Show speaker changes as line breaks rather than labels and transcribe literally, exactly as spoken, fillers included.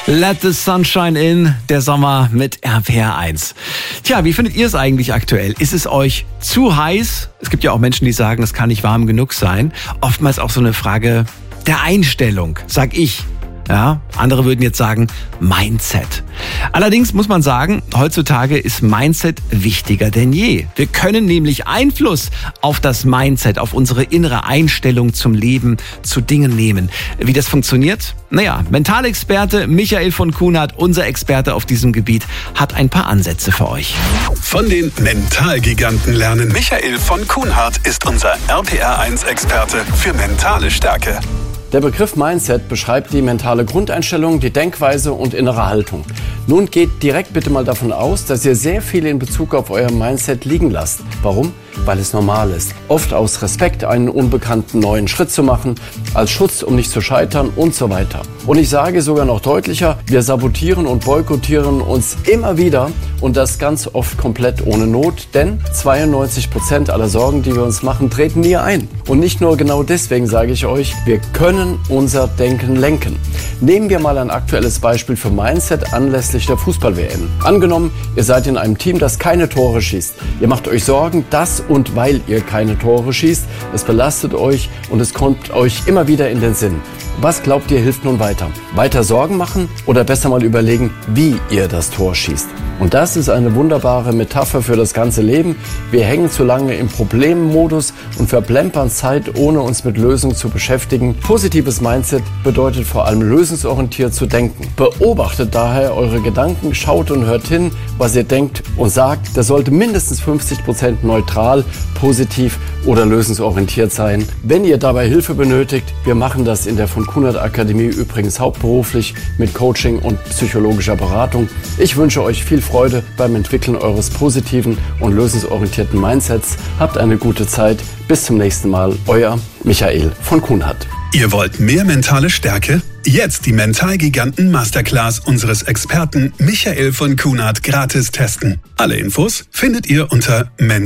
Let the Sunshine In, der Sommer mit R P R eins. Tja, wie findet ihr es eigentlich aktuell? Ist es euch zu heiß? Es gibt ja auch Menschen, die sagen, es kann nicht warm genug sein. Oftmals auch so eine Frage der Einstellung, sag ich. Ja, andere würden jetzt sagen Mindset. Allerdings muss man sagen, heutzutage ist Mindset wichtiger denn je. Wir können nämlich Einfluss auf das Mindset, auf unsere innere Einstellung zum Leben, zu Dingen nehmen. Wie das funktioniert? Naja, Mentalexperte Michael von Kuhnert, unser Experte auf diesem Gebiet, hat ein paar Ansätze für euch.
Von den Mentalgiganten lernen. Michael von Kuhnert ist unser R P R eins Experte für mentale Stärke.
Der Begriff Mindset beschreibt die mentale Grundeinstellung, die Denkweise und innere Haltung. Nun geht direkt bitte mal davon aus, dass ihr sehr viel in Bezug auf euer Mindset liegen lasst. Warum? Weil es normal ist. Oft aus Respekt, einen unbekannten neuen Schritt zu machen, als Schutz, um nicht zu scheitern und so weiter. Und ich sage sogar noch deutlicher, wir sabotieren und boykottieren uns immer wieder und das ganz oft komplett ohne Not, denn zweiundneunzig Prozent aller Sorgen, die wir uns machen, treten nie ein. Und nicht nur genau deswegen sage ich euch, wir können unser Denken lenken. Nehmen wir mal ein aktuelles Beispiel für Mindset anlässlich der Fußball-W M. Angenommen, ihr seid in einem Team, das keine Tore schießt. Ihr macht euch Sorgen, dass und weil ihr keine Tore schießt, es belastet euch und es kommt euch immer wieder in den Sinn. Was glaubt ihr hilft nun weiter? Weiter Sorgen machen oder besser mal überlegen, wie ihr das Tor schießt? Und das ist eine wunderbare Metapher für das ganze Leben. Wir hängen zu lange im Problemmodus und verplempern Zeit, ohne uns mit Lösungen zu beschäftigen. Positives Mindset bedeutet vor allem lösungsorientiert zu denken. Beobachtet daher eure Gedanken, schaut und hört hin, was ihr denkt und sagt. Das sollte mindestens fünfzig Prozent neutral, positiv oder lösungsorientiert sein. Wenn ihr dabei Hilfe benötigt, wir machen das in der von Kuhnert Akademie übrigens hauptberuflich mit Coaching und psychologischer Beratung. Ich wünsche euch viel Freude beim Entwickeln eures positiven und lösungsorientierten Mindsets. Habt eine gute Zeit. Bis zum nächsten Mal. Euer Michael von Kuhnert.
Ihr wollt mehr mentale Stärke? Jetzt die Mentalgiganten Masterclass unseres Experten Michael von Kuhnert gratis testen. Alle Infos findet ihr unter men